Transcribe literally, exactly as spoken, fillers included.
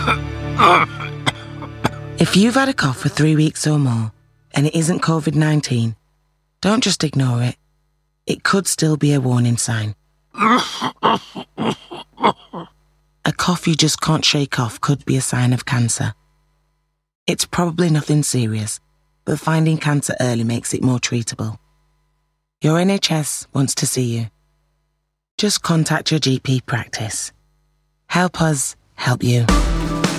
If you've had a cough for three weeks or more and it isn't covid nineteen, don't just ignore it. It could still be a warning sign. A cough you just can't shake off could be a sign of cancer. It's probably nothing serious, but finding cancer early makes it more treatable. Your N H S wants to see you. Just contact your G P practice. Help us help you.